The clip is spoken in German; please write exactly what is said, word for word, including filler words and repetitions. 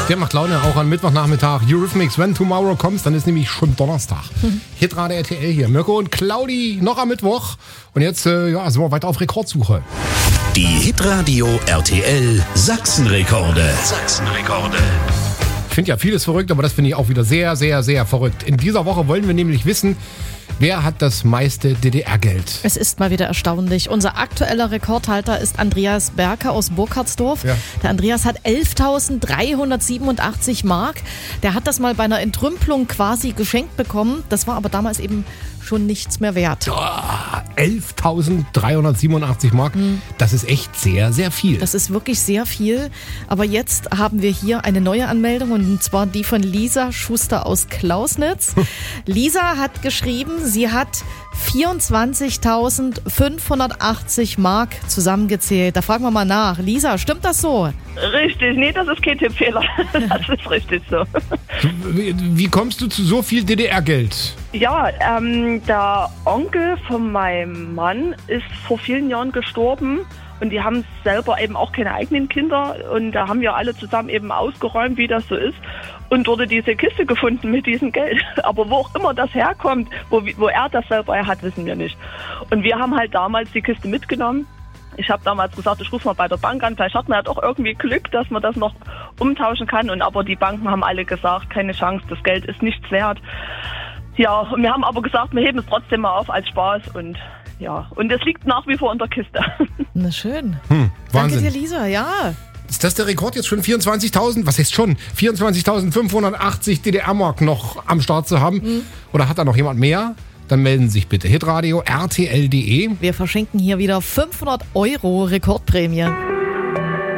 Der macht Laune auch am Mittwochnachmittag. Eurythmics, When Tomorrow Comes, dann ist nämlich schon Donnerstag. Mhm. Hitradio R T L hier. Mirko und Claudi noch am Mittwoch. Und jetzt äh, ja, sind wir weiter auf Rekordsuche. Die Hitradio R T L Sachsenrekorde. Sachsenrekorde. Ich finde ja vieles verrückt, aber das finde ich auch wieder sehr, sehr, sehr verrückt. In dieser Woche wollen wir nämlich wissen, wer hat das meiste D D R-Geld? Es ist mal wieder erstaunlich. Unser aktueller Rekordhalter ist Andreas Berker aus Burkhardsdorf. Ja. Der Andreas hat elftausenddreihundertsiebenundachtzig Mark. Der hat das mal bei einer Entrümpelung quasi geschenkt bekommen. Das war aber damals eben schon nichts mehr wert. Oh, elftausenddreihundertsiebenundachtzig Mark, mhm. Das ist echt sehr, sehr viel. Das ist wirklich sehr viel. Aber jetzt haben wir hier eine neue Anmeldung und zwar die von Lisa Schuster aus Klausnitz. Lisa hat geschrieben, sie hat vierundzwanzigtausendfünfhundertachtzig Mark zusammengezählt. Da fragen wir mal nach. Lisa, stimmt das so? Richtig, nee, das ist kein Tippfehler. Das ist richtig so. Wie, wie kommst du zu so viel D D R-Geld? Ja, ähm, der Onkel von meinem Mann ist vor vielen Jahren gestorben. Und die haben selber eben auch keine eigenen Kinder. Und da haben wir alle zusammen eben ausgeräumt, wie das so ist. Und wurde diese Kiste gefunden mit diesem Geld. Aber wo auch immer das herkommt, wo, wo er das selber hat, wissen wir nicht. Und wir haben halt damals die Kiste mitgenommen. Ich habe damals gesagt, ich rufe mal bei der Bank an. Vielleicht hat man halt auch irgendwie Glück, dass man das noch umtauschen kann. Und aber die Banken haben alle gesagt, keine Chance, das Geld ist nichts wert. Ja, und wir haben aber gesagt, wir heben es trotzdem mal auf als Spaß. Und ja, und es liegt nach wie vor in der Kiste. Na schön. Hm, Wahnsinn. Danke dir, Lisa, ja. Ist das der Rekord jetzt schon vierundzwanzigtausend? Was heißt schon? vierundzwanzigtausendfünfhundertachtzig D D R-Mark noch am Start zu haben? Mhm. Oder hat da noch jemand mehr? Dann melden Sie sich bitte. Hitradio R T L punkt de. Wir verschenken hier wieder fünfhundert Euro Rekordprämie.